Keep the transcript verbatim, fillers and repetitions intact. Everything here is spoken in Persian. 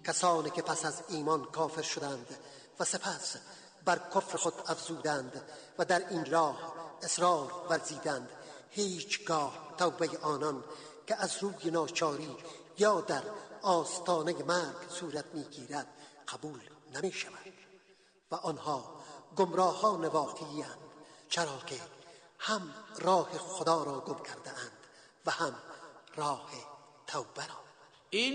کسانی که پس از ایمان کافر شدند و سپس بر کفر خود افزودند و در این راه اصرار ورزیدند، هیچگاه توبه آنان که از روی ناچاری یا در آستانه مرگ صورت میگیرد قبول نمی شود و آنها گمراهان واقعی اند، چرا که هم راه خدا را گم کرده اند و هم راه توبه را.